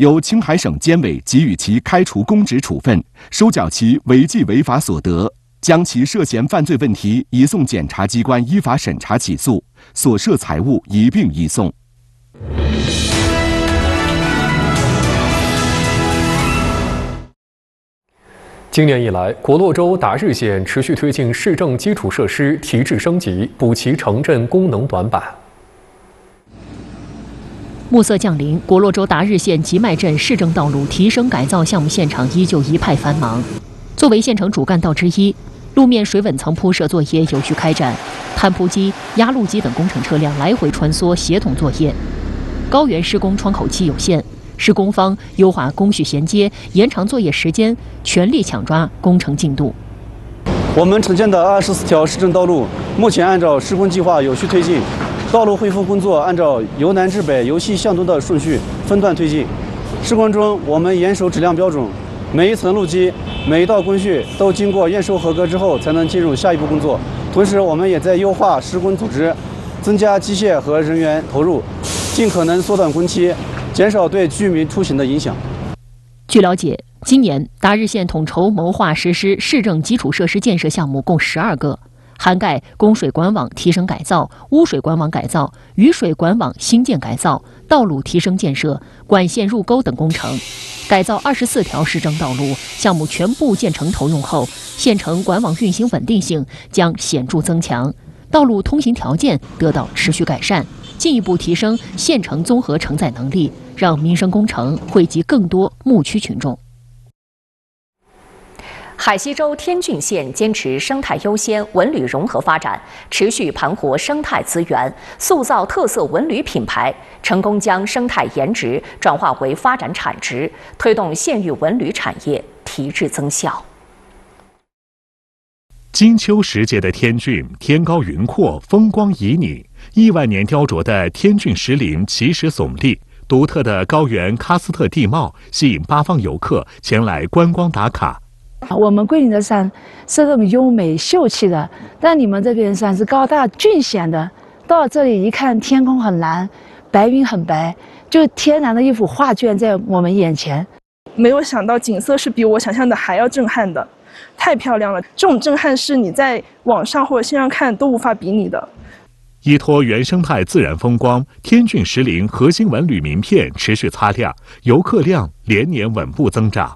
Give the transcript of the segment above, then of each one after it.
由青海省监委给予其开除公职处分，收缴其违纪违法所得，将其涉嫌犯罪问题移送检察机关依法审查起诉，所涉财物一并移送。 今年以来，国洛州达日县持续推进市政基础设施提质升级，补齐城镇功能短板。 暮色降临，国洛州达日县吉迈镇市政道路提升改造项目现场依旧一派繁忙。作为县城主干道之一，路面水稳层铺设作业有序开展，摊铺机、压路机等工程车辆来回穿梭，协同作业。高原施工窗口期有限，施工方优化工序衔接，延长作业时间，全力抢抓工程进度。 我们承建的24条市政道路目前按照施工计划有序推进，道路恢复工作按照由南至北、由西向东的顺序分段推进。施工中，我们严守质量标准，每一层路基、每一道工序都经过验收合格之后才能进入下一步工作。同时，我们也在优化施工组织，增加机械和人员投入，尽可能缩短工期，减少对居民出行的影响。 据了解，今年达日县统筹谋划实施市政基础设施建设项目共12个，涵盖供水管网提升改造、污水管网改造、雨水管网新建改造、道路提升建设、管线入沟等工程。改造24条市政道路项目全部建成投用后，县城管网运行稳定性将显著增强，道路通行条件得到持续改善，进一步提升县城综合承载能力，让民生工程惠及更多牧区群众。 海西州天峻县坚持生态优先、文旅融合发展，持续盘活生态资源，塑造特色文旅品牌，成功将生态颜值转化为发展产值，推动县域文旅产业提质增效。 金秋时节的天峻，天高云阔，风光旖旎，亿万年雕琢的天峻石林奇石耸立，独特的高原喀斯特地貌吸引八方游客前来观光打卡。 我们桂林的山是这种优美秀气的，但你们这边山是高大峻险的。到这里一看，天空很蓝，白云很白，就天然的一幅画卷在我们眼前。 没有想到景色是比我想象的还要震撼的，太漂亮了！这种震撼是你在网上或者线上看都无法比拟的。 依托原生态自然风光，天峻石林核心文旅名片持续擦亮，游客量连年稳步增长。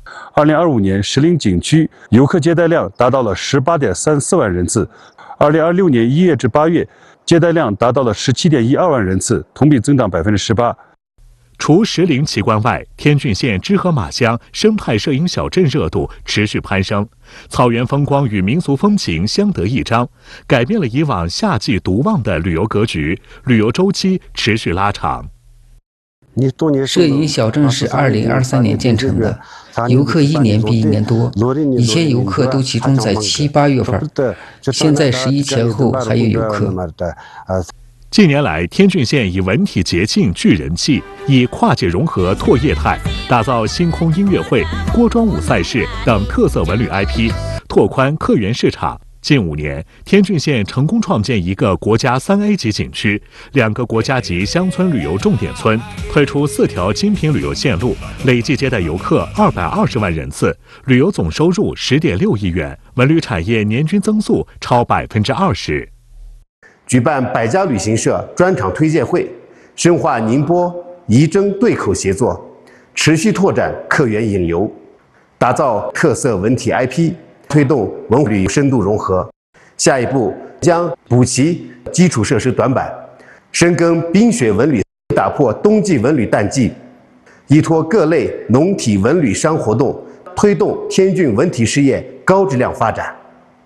2025年，石林景区游客接待量达到了18.34万人次，2026年1月至8月，接待量达到了17.12万人次，同比增长18%。 除石林奇观外，天峻县知河马乡生态摄影小镇热度持续攀升，草原风光与民俗风情相得益彰，改变了以往夏季独旺的旅游格局，旅游周期持续拉长。 摄影小镇是2023年建成的，游客一年比一年多。以前游客都集中在7、8月份，现在11前后还有游客。 近年来，天峻县以文体节庆聚人气，以跨界融合拓业态，打造星空音乐会、锅庄舞赛事等特色文旅 IP， 拓宽客源市场。近5年，天峻县成功创建一个国家3A 级景区，2个国家级乡村旅游重点村，推出4条精品旅游线路，累计接待游客220万人次，旅游总收入10.6亿元，文旅产业年均增速超20%。 举办百家旅行社专场推荐会，深化宁波、仪征对口协作，持续拓展客源引流，打造特色文体 IP， 推动文旅深度融合。下一步将补齐基础设施短板，深耕冰雪文旅，打破冬季文旅淡季，依托各类农体文旅商活动，推动天峻文体事业高质量发展。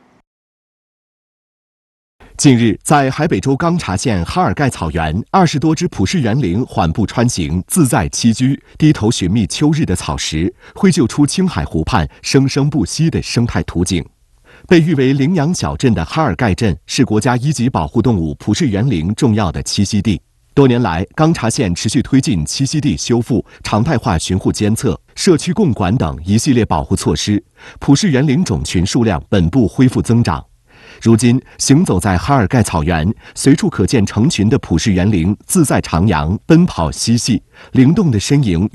近日，在海北州钢察县哈尔盖草原，20多只普氏园羚缓步穿行，自在栖居，低头寻觅秋日的草食，绘就出青海湖畔生生不息的生态图景。被誉为羚羊小镇的哈尔盖镇是国家1级保护动物普氏园羚重要的栖息地。多年来，钢察县持续推进栖息地修复、常态化巡护监测、社区共管等一系列保护措施，普氏园羚种群数量稳步恢复增长。如今，行走在哈尔盖草原，随处可见成群的普氏园羚自在徜徉、奔跑嬉戏，灵动的身影